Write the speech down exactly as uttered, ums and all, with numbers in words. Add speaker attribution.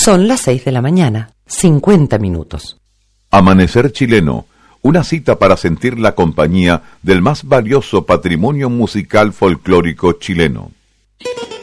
Speaker 1: Son las seis de la mañana, cincuenta minutos.
Speaker 2: Amanecer chileno, una cita para sentir la compañía del más valioso patrimonio musical folclórico chileno.